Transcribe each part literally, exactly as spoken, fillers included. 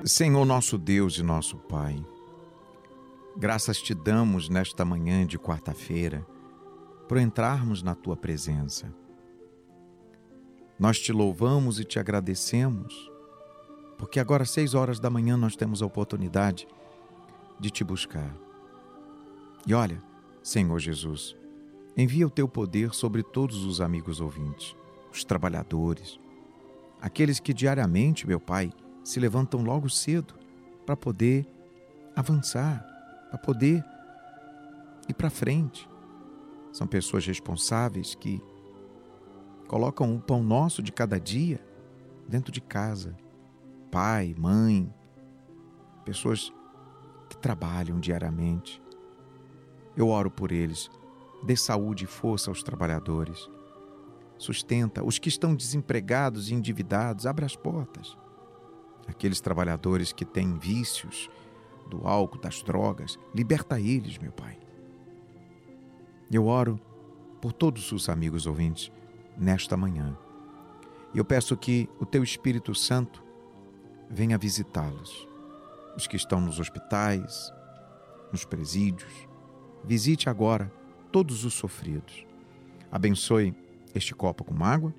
Senhor nosso Deus e nosso Pai, graças te damos nesta manhã de quarta-feira por entrarmos na Tua presença. Nós te louvamos e te agradecemos, porque agora às seis horas da manhã nós temos a oportunidade de te buscar. E olha, Senhor Jesus, envia o Teu poder sobre todos os amigos ouvintes, os trabalhadores, aqueles que diariamente, meu Pai, se levantam logo cedo para poder avançar, para poder ir para frente. São pessoas responsáveis que colocam o pão nosso de cada dia dentro de casa. Pai, mãe, pessoas que trabalham diariamente. Eu oro por eles. Dê saúde e força aos trabalhadores. Sustenta os que estão desempregados e endividados. Abre as portas. Aqueles trabalhadores que têm vícios do álcool, das drogas, liberta eles, meu Pai. Eu oro por todos os amigos ouvintes nesta manhã. E eu peço que o Teu Espírito Santo venha visitá-los. Os que estão nos hospitais, nos presídios. Visite agora todos os sofridos. Abençoe este copo com água,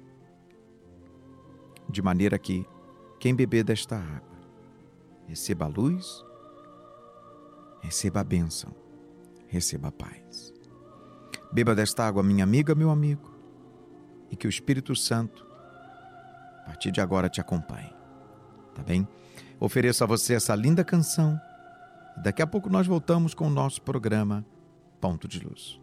de maneira que quem beber desta água receba a luz, receba a bênção, receba a paz. Beba desta água, minha amiga, meu amigo, e que o Espírito Santo, a partir de agora, te acompanhe. Tá bem? Ofereço a você essa linda canção e daqui a pouco nós voltamos com o nosso programa Ponto de Luz.